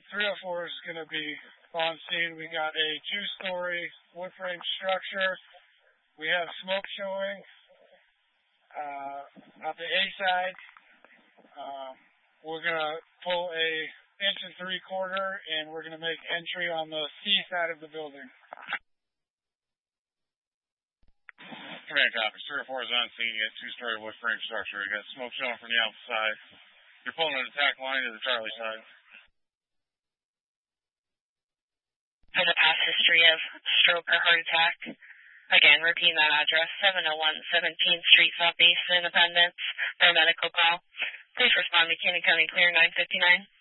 304 is going to be on scene. We got a 2-story wood frame structure. We have smoke showing at the A side. We're going to pull a 1 3/4 and we're going to make entry on the C side of the building. Command copy. 304 is on scene. You got 2-story wood frame structure. You got smoke showing from the outside. You're pulling an attack line to the Charlie side. For the past history of stroke or heart attack, again, repeat that address, 701 17th Street Southeast, Independence, for a medical call. Please respond to McKinney County Clear 959.